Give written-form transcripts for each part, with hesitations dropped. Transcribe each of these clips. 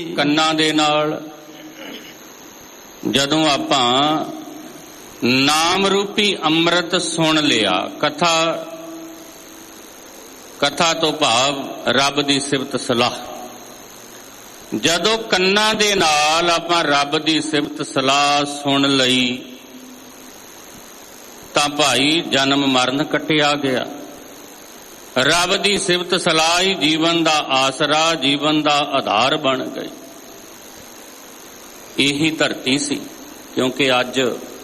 ਕੰਨਾਂ ਦੇ ਨਾਲ ਜਦੋਂ ਆਪਾਂ ਨਾਮ ਰੂਪੀ ਅੰਮ੍ਰਿਤ ਸੁਣ ਲਿਆ, ਕਥਾ ਤੋਂ ਭਾਵ ਰੱਬ ਦੀ ਸਿਫਤ ਸਲਾਹ, ਜਦੋਂ ਕੰਨਾਂ ਦੇ ਨਾਲ ਆਪਾਂ ਰੱਬ ਦੀ ਸਿਫਤ ਸਲਾਹ ਸੁਣ ਲਈ ਤਾਂ ਭਾਈ ਜਨਮ ਮਰਨ ਕੱਟਿਆ ਗਿਆ। ਰੱਬ ਦੀ ਸਿਫਤ ਸਲਾਹ ਹੀ ਜੀਵਨ ਦਾ ਆਸਰਾ, ਜੀਵਨ ਦਾ ਆਧਾਰ ਬਣ ਗਈ। ਇਹੀ ਧਰਤੀ ਸੀ, ਕਿਉਂਕਿ ਅੱਜ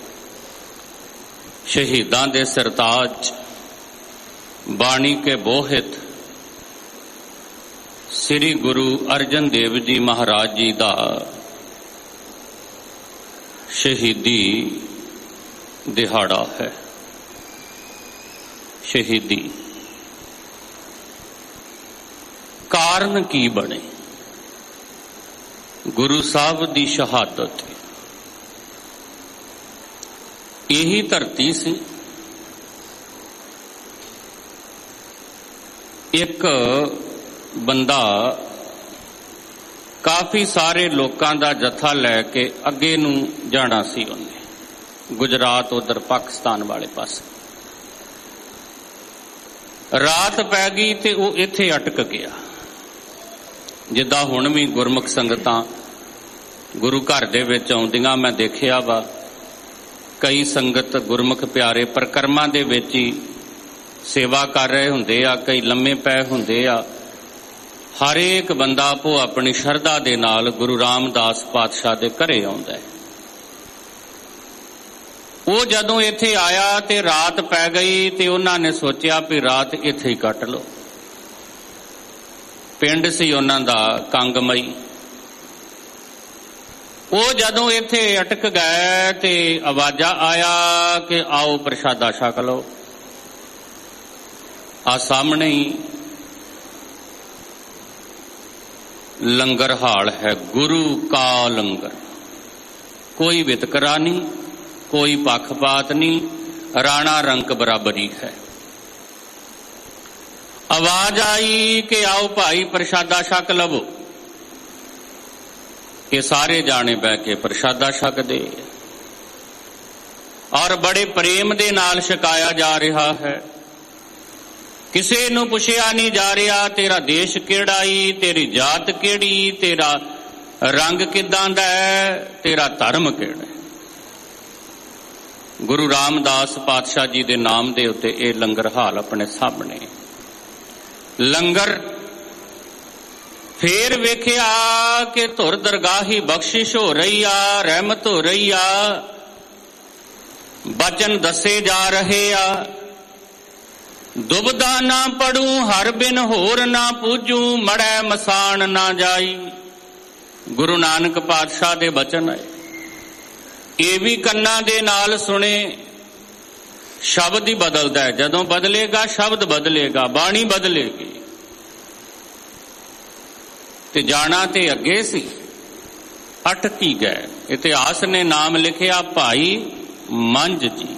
ਸ਼ਹੀਦਾਂ ਦੇ ਸਰਤਾਜ ਬਾਣੀ ਕੇ ਬੋਹਿਤ ਸ੍ਰੀ ਗੁਰੂ ਅਰਜਨ ਦੇਵ ਜੀ ਮਹਾਰਾਜ ਜੀ ਦਾ ਸ਼ਹੀਦੀ ਦਿਹਾੜਾ ਹੈ। ਸ਼ਹੀਦੀ ਕਾਰਨ ਕੀ ਬਣੇ? ਗੁਰੂ ਸਾਹਿਬ ਦੀ ਸ਼ਹਾਦਤ। ਇਹੀ ਧਰਤੀ ਸੀ। ਇੱਕ ਬੰਦਾ ਕਾਫੀ ਸਾਰੇ ਲੋਕਾਂ ਦਾ ਜਥਾ ਲੈ ਕੇ ਅੱਗੇ ਨੂੰ ਜਾਣਾ ਸੀ। ਉਹਨੇ ਗੁਜਰਾਤ, ਉਧਰ ਪਾਕਿਸਤਾਨ ਵਾਲੇ ਪਾਸੇ। ਰਾਤ ਪੈ ਗਈ ਤੇ ਉਹ ਇੱਥੇ ਅਟਕ ਗਿਆ। ਜਿੱਦਾਂ ਹੁਣ ਵੀ ਗੁਰਮੁਖ ਸੰਗਤਾਂ ਗੁਰੂ ਘਰ ਦੇ ਵਿੱਚ ਆਉਂਦੀਆਂ ਮੈਂ ਦੇਖਿਆ ਵਾ, ਕਈ ਸੰਗਤ ਗੁਰਮੁਖ ਪਿਆਰੇ ਪ੍ਰਕਰਮਾਂ ਦੇ ਵਿੱਚ ਹੀ ਸੇਵਾ ਕਰ ਰਹੇ ਹੁੰਦੇ ਆ, ਕਈ ਲੰਮੇ ਪਏ ਹੁੰਦੇ ਆ। ਹਰੇਕ ਬੰਦਾ ਆਪੋ ਆਪਣੀ ਸ਼ਰਧਾ ਦੇ ਨਾਲ ਗੁਰੂ ਰਾਮਦਾਸ ਪਾਤਸ਼ਾਹ ਦੇ ਘਰੇ ਆਉਂਦਾ ਹੈ। ਉਹ ਜਦੋਂ ਇੱਥੇ ਆਇਆ ਤੇ ਰਾਤ ਪੈ ਗਈ ਤੇ ਉਹਨਾਂ ਨੇ ਸੋਚਿਆ ਵੀ ਰਾਤ ਇੱਥੇ ਹੀ ਕੱਟ ਲਓ। ਪਿੰਡ ਸੀ ਉਹਨਾਂ ਦਾ ਕੰਗਮਈ। ਉਹ ਜਦੋਂ ਇੱਥੇ ਅਟਕ ਗਏ ਤੇ ਆਵਾਜ਼ਾਂ ਆਇਆ ਕਿ ਆਓ ਪ੍ਰਸ਼ਾਦਾ ਛਕ ਲਓ। ਆ ਸਾਹਮਣੇ ਹੀ ਲੰਗਰ ਹਾਲ ਹੈ, ਗੁਰੂ ਕਾ ਲੰਗਰ। ਕੋਈ ਵਿਤਕਰਾ ਨਹੀਂ, ਕੋਈ ਪੱਖਪਾਤ ਨਹੀਂ, ਰਾਣਾ ਰੰਕ ਬਰਾਬਰੀ ਹੈ। ਆਵਾਜ਼ ਆਈ ਕਿ ਆਓ ਭਾਈ ਪ੍ਰਸ਼ਾਦਾ ਛਕ ਲਵੋ। ਇਹ ਸਾਰੇ ਜਾਣੇ ਬਹਿ ਕੇ ਪ੍ਰਸ਼ਾਦਾ ਛਕਦੇ ਔਰ ਬੜੇ ਪ੍ਰੇਮ ਦੇ ਨਾਲ ਛਕਾਇਆ ਜਾ ਰਿਹਾ ਹੈ। ਕਿਸੇ ਨੂੰ ਪੁੱਛਿਆ ਨਹੀਂ ਜਾ ਰਿਹਾ ਤੇਰਾ ਦੇਸ਼ ਕਿਹੜਾ ਈ, ਤੇਰੀ ਜਾਤ ਕਿਹੜੀ, ਤੇਰਾ ਰੰਗ ਕਿੱਦਾਂ ਦਾ ਹੈ, ਤੇਰਾ ਧਰਮ ਕਿਹੜਾ ਹੈ। ਗੁਰੂ ਰਾਮਦਾਸ ਪਾਤਸ਼ਾਹ ਜੀ ਦੇ ਨਾਮ ਦੇ ਉੱਤੇ ਇਹ ਲੰਗਰ ਹਾਲ ਆਪਣੇ ਸਾਹਮਣੇ। ਲੰਗਰ ਫੇਰ ਵੇਖਿਆ ਕਿ ਧੁਰ ਦਰਗਾਹੀ ਬਖਸ਼ਿਸ਼ ਹੋ ਰਹੀ ਆ, ਰਹਿਮਤ ਹੋ ਰਹੀ ਆ, ਬਚਨ ਦੱਸੇ ਜਾ ਰਹੇ ਆ। ਦੁਬਦਾ ਨਾ ਪੜੂ ਹਰ ਬਿਨ ਹੋਰ ਨਾ ਪੂਜੂ, ਮੜੈ ਮਸਾਨ ਨਾ ਜਾਈ। ਗੁਰੂ ਨਾਨਕ ਪਾਤਸ਼ਾਹ ਦੇ ਬਚਨ ਹੈ। ਇਹ ਵੀ ਕੰਨਾਂ ਦੇ ਨਾਲ ਸੁਣੇ। ਸ਼ਬਦ ਹੀ ਬਦਲਦਾ ਹੈ। ਜਦੋਂ ਬਦਲੇਗਾ ਸ਼ਬਦ ਬਦਲੇਗਾ, ਬਾਣੀ ਬਦਲੇਗੀ। ਤੇ ਜਾਣਾ ਤੇ ਅੱਗੇ ਸੀ, ਅਟਕ ਹੀ ਗਏ। ਇਤਿਹਾਸ ਨੇ ਨਾਮ ਲਿਖਿਆ ਭਾਈ ਮੰਝ ਜੀ।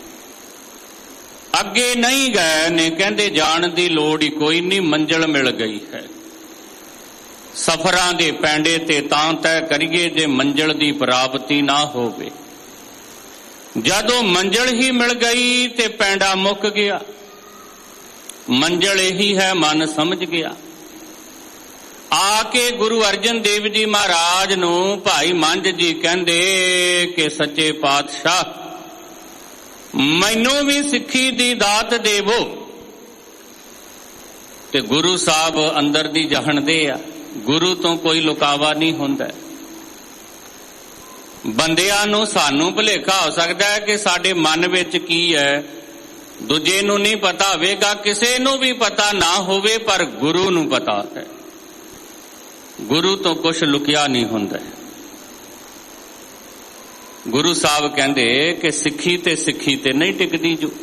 ਅੱਗੇ ਨਹੀਂ ਗਏ ਨੇ, ਕਹਿੰਦੇ ਜਾਣ ਦੀ ਲੋੜ ਹੀ ਕੋਈ ਨਹੀਂ, ਮੰਜ਼ਿਲ ਮਿਲ ਗਈ ਹੈ। ਸਫ਼ਰਾਂ ਦੇ ਪੈਂਡੇ ਤੇ ਤਾਂ ਤੈਅ ਕਰੀਏ ਜੇ ਮੰਜ਼ਿਲ ਦੀ ਪ੍ਰਾਪਤੀ ਨਾ ਹੋਵੇ। ਜਦੋਂ ਮੰਜ਼ਿਲ ਹੀ ਮਿਲ ਗਈ ਤੇ ਪੈਂਡਾ ਮੁੱਕ ਗਿਆ। ਮੰਜ਼ਿਲ ਇਹੀ ਹੈ, ਮਨ ਸਮਝ ਗਿਆ। ਆ ਕੇ ਗੁਰੂ ਅਰਜਨ ਦੇਵ ਜੀ ਮਹਾਰਾਜ ਨੂੰ ਭਾਈ ਮੰਝ ਜੀ ਕਹਿੰਦੇ ਕਿ ਸੱਚੇ ਪਾਤਸ਼ਾਹ ਮੈਨੂੰ ਵੀ ਸਿੱਖੀ ਦੀ ਦਾਤ ਦੇਵੋ। ਤੇ ਗੁਰੂ ਸਾਹਿਬ ਅੰਦਰ ਦੀ ਜਾਣਦੇ ਆ, ਗੁਰੂ ਤੋਂ ਕੋਈ ਲੁਕਾਵਾ ਨਹੀਂ ਹੁੰਦਾ। ਬੰਦਿਆਂ ਨੂੰ ਸਾਨੂੰ ਭੁਲੇਖਾ ਹੋ ਸਕਦਾ ਹੈ ਕਿ ਸਾਡੇ ਮਨ ਵਿੱਚ ਕੀ ਹੈ, ਦੂਜੇ ਨੂੰ ਨਹੀਂ ਪਤਾ ਹੋਵੇਗਾ, ਕਿਸੇ ਨੂੰ ਵੀ ਪਤਾ ਨਾ ਹੋਵੇ, ਪਰ ਗੁਰੂ ਨੂੰ ਪਤਾ ਹੈ। ਗੁਰੂ ਤੋਂ ਕੁਛ ਲੁਕਿਆ ਨਹੀਂ ਹੁੰਦਾ। ਗੁਰੂ ਸਾਹਿਬ ਕਹਿੰਦੇ ਕਿ ਸਿੱਖੀ ਤੇ ਨਹੀਂ ਟਿਕਦੀ। ਜੋ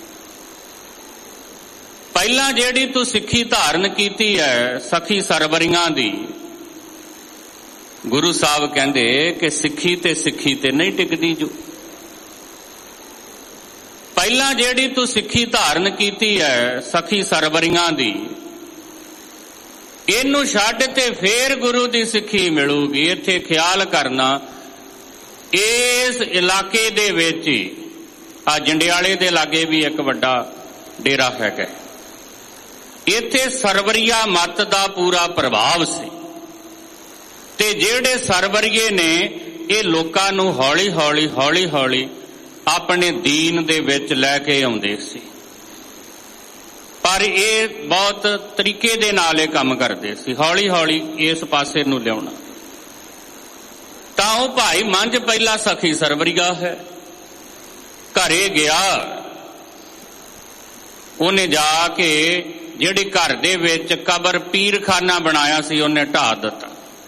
ਪਹਿਲਾਂ ਜਿਹੜੀ ਤੂੰ ਸਿੱਖੀ ਧਾਰਨ ਕੀਤੀ ਹੈ ਸਖੀ ਸਰਵਰੀਆਂ ਦੀ, ਗੁਰੂ ਸਾਹਿਬ ਕਹਿੰਦੇ ਕਿ ਸਿੱਖੀ ਤੇ ਨਹੀਂ ਟਿਕਦੀ। ਜੋ ਪਹਿਲਾਂ ਜਿਹੜੀ ਤੂੰ ਸਿੱਖੀ ਧਾਰਨ ਕੀਤੀ ਹੈ ਸਖੀ ਸਰਵਰੀਆਂ ਦੀ, ਇਹਨੂੰ ਛੱਡ ਤੇ ਫੇਰ ਗੁਰੂ ਦੀ ਸਿੱਖੀ ਮਿਲੂਗੀ। ਇੱਥੇ ਖਿਆਲ ਕਰਨਾ, ਇਸ ਇਲਾਕੇ ਦੇ ਵਿੱਚ ਹੀ ਆ ਜੰਡਿਆਲੇ ਦੇ ਲਾਗੇ ਵੀ ਇੱਕ ਵੱਡਾ ਡੇਰਾ ਹੈਗਾ। ਇੱਥੇ ਸਰਵਰੀਆ ਮੱਤ ਦਾ ਪੂਰਾ ਪ੍ਰਭਾਵ ਸੀ ਤੇ ਜਿਹੜੇ ਸਰਵਰੀਏ ਨੇ ਇਹ ਲੋਕਾਂ ਨੂੰ ਹੌਲੀ ਹੌਲੀ ਆਪਣੇ ਦੀਨ ਦੇ ਵਿੱਚ ਲੈ ਕੇ ਆਉਂਦੇ ਸੀ। ਪਰ ਇਹ ਬਹੁਤ ਤਰੀਕੇ ਦੇ ਨਾਲ ਇਹ ਕੰਮ ਕਰਦੇ ਸੀ, ਹੌਲੀ ਹੌਲੀ ਇਸ ਪਾਸੇ ਨੂੰ ਲਿਆਉਣਾ। ਤਾਂ ਉਹ ਭਾਈ ਮੰਝ ਪਹਿਲਾ ਸਖੀ ਸਰਵਰੀਆ ਹੈ, ਘਰੇ ਗਿਆ। ਉਹਨੇ ਜਾ ਕੇ ਜਿਹੜੀ ਘਰ ਦੇ ਵਿੱਚ ਕਬਰ ਪੀਰਖਾਨਾ ਬਣਾਇਆ ਸੀ ਉਹਨੇ ਢਾਹ ਦਿੱਤਾ।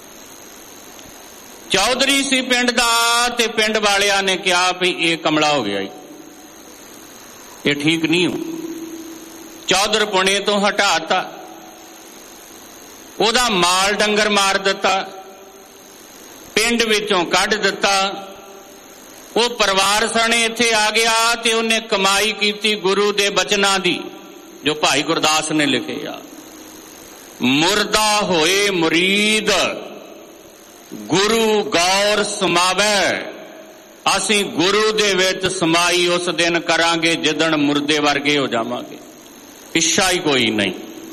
ਚੌਧਰੀ ਸੀ ਪਿੰਡ ਦਾ ਤੇ ਪਿੰਡ ਵਾਲਿਆਂ ਨੇ ਕਿਹਾ ਵੀ ਇਹ ਕਮਲਾ ਹੋ ਗਿਆ, ਇਹ ਠੀਕ ਨਹੀਂ ਹੋ। ਚੌਧਰ ਪੁਣੇ ਤੋਂ ਹਟਾਤਾ, ਉਹਦਾ ਮਾਲ ਡੰਗਰ ਮਾਰ ਦਿੱਤਾ, ਪਿੰਡ ਵਿੱਚੋਂ ਕੱਢ ਦਿੱਤਾ। ਉਹ ਪਰਿਵਾਰ ਸਣੇ ਇੱਥੇ ਆ ਗਿਆ ਤੇ ਉਹਨੇ ਕਮਾਈ ਕੀਤੀ ਗੁਰੂ ਦੇ ਬਚਨਾਂ ਦੀ, ਜੋ ਭਾਈ ਗੁਰਦਾਸ ਨੇ ਲਿਖੇ ਆ, ਮੁਰਦਾ ਹੋਏ ਮੁਰੀਦ ਗੁਰੂ ਗੌਰ ਸਮਾਵੈ। ਅਸੀਂ ਗੁਰੂ ਦੇ ਵਿੱਚ ਸਮਾਈ ਉਸ ਦਿਨ ਕਰਾਂਗੇ ਜਿੱਦਣ ਮੁਰਦੇ ਵਰਗੇ ਹੋ ਜਾਵਾਂਗੇ। ਇੱਛਾ ਹੀ ਕੋਈ ਨਹੀਂ,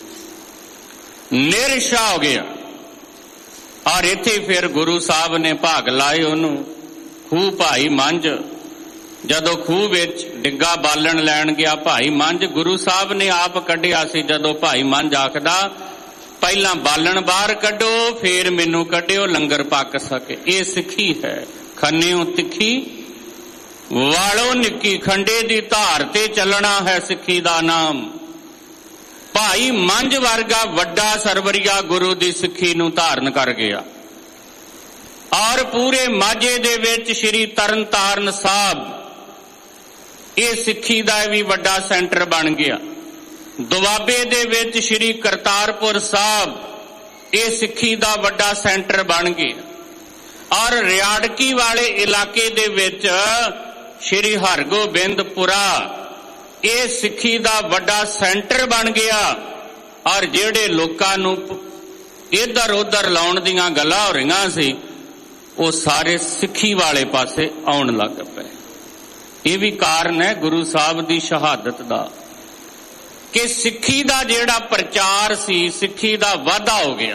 ਨਿਰਇੱਛਾ ਹੋ ਗਿਆ। ਔਰ ਇੱਥੇ ਫਿਰ ਗੁਰੂ ਸਾਹਿਬ ਨੇ ਭਾਗ ਲਾਏ ਉਹਨੂੰ। ਖੂਹ ਭਾਈ ਮੰਝ, ਜਦੋਂ ਖੂਹ ਵਿੱਚ ਡਿੱਗਾ ਬਾਲਣ ਲੈਣ ਗਿਆ ਭਾਈ ਮੰਝ, ਗੁਰੂ ਸਾਹਿਬ ਨੇ ਆਪ ਕੱਢਿਆ ਸੀ। ਜਦੋਂ ਭਾਈ ਮੰਝ ਆਖਦਾ ਪਹਿਲਾਂ ਬਾਲਣ ਬਾਹਰ ਕੱਢੋ ਫੇਰ ਮੈਨੂੰ ਕੱਢਿਓ, ਲੰਗਰ ਪੱਕ ਸਕੇ। ਇਹ ਸਿੱਖੀ ਹੈ। ਖੰਨਿਓ ਤਿੱਖੀ ਵਾਲੋ ਨਿੱਕੀ, ਖੰਡੇ ਦੀ ਧਾਰ ਤੇ ਚੱਲਣਾ ਹੈ ਸਿੱਖੀ ਦਾ ਨਾਮ। ਭਾਈ ਮੰਝ ਵਰਗਾ ਵੱਡਾ ਸਰਵਰੀਆ ਗੁਰੂ ਦੀ ਸਿੱਖੀ ਨੂੰ ਧਾਰਨ ਕਰ ਗਿਆ। ਔਰ ਪੂਰੇ ਮਾਝੇ ਦੇ ਵਿੱਚ ਸ਼੍ਰੀ ਤਰਨਤਾਰਨ ਸਾਹਿਬ ਇਹ ਸਿੱਖੀ ਦਾ ਵੀ ਵੱਡਾ ਸੈਂਟਰ ਬਣ ਗਿਆ। ਦੁਆਬੇ ਦੇ ਵਿੱਚ ਸ਼੍ਰੀ ਕਰਤਾਰਪੁਰ ਸਾਹਿਬ ਇਹ ਸਿੱਖੀ ਦਾ ਵੱਡਾ ਸੈਂਟਰ ਬਣ ਗਿਆ। ਔਰ ਰਿਆੜਕੀ ਵਾਲੇ ਇਲਾਕੇ ਦੇ ਵਿੱਚ ਸ਼੍ਰੀ ਹਰਗੋਬਿੰਦਪੁਰਾ ਇਹ ਸਿੱਖੀ ਦਾ ਵੱਡਾ ਸੈਂਟਰ ਬਣ ਗਿਆ। ਔਰ ਜਿਹੜੇ ਲੋਕਾਂ ਨੂੰ ਇੱਧਰ ਉੱਧਰ ਲਾਉਣ ਦੀਆਂ ਗੱਲਾਂ ਹੋ ਰਹੀਆਂ ਸੀ ਉਹ ਸਾਰੇ ਸਿੱਖੀ ਵਾਲੇ ਪਾਸੇ ਆਉਣ ਲੱਗ ਪਏ। ਇਹ ਵੀ ਕਾਰਨ ਹੈ ਗੁਰੂ ਸਾਹਿਬ ਦੀ ਸ਼ਹਾਦਤ ਦਾ ਕਿ ਸਿੱਖੀ ਦਾ ਜਿਹੜਾ ਪ੍ਰਚਾਰ ਸੀ, ਸਿੱਖੀ ਦਾ ਵਾਧਾ ਹੋ ਗਿਆ।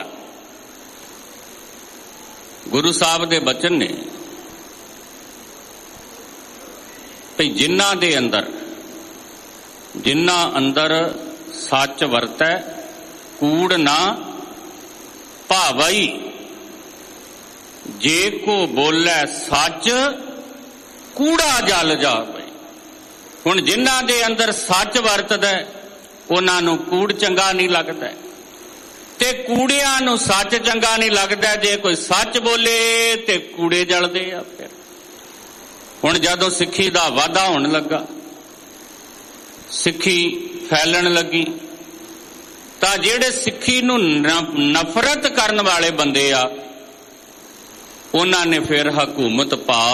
ਗੁਰੂ ਸਾਹਿਬ ਦੇ ਬਚਨ ਨੇ ਭਈ ਜਿਨ੍ਹਾਂ ਅੰਦਰ ਸੱਚ ਵਰਤੈ ਕੂੜ ਨਾ ਭਾਵਈ, ਜੇ ਕੋ ਬੋਲੇ ਸੱਚ ਕੂੜਾ ਜਲ ਜਾਵੇ। ਹੁਣ ਜਿਨ੍ਹਾਂ ਦੇ ਅੰਦਰ ਸੱਚ ਵਰਤਦਾ ਉਹਨਾਂ ਨੂੰ ਕੂੜ ਚੰਗਾ ਨਹੀਂ ਲੱਗਦਾ ਤੇ ਕੂੜਿਆਂ ਨੂੰ ਸੱਚ ਚੰਗਾ ਨਹੀਂ ਲੱਗਦਾ। ਜੇ ਕੋਈ ਸੱਚ ਬੋਲੇ ਤੇ ਕੂੜੇ ਜਲਦੇ ਆ। ਫਿਰ ਹੁਣ ਜਦੋਂ ਸਿੱਖੀ ਦਾ ਵਾਧਾ ਹੋਣ ਲੱਗਾ, ਸਿੱਖੀ ਫੈਲਣ ਲੱਗੀ, ਤਾਂ ਜਿਹੜੇ ਸਿੱਖੀ ਨੂੰ ਨਫ਼ਰਤ ਕਰਨ ਵਾਲੇ ਬੰਦੇ ਆ ਉਹਨਾਂ ਨੇ ਫਿਰ ਹਕੂਮਤ ਪਾ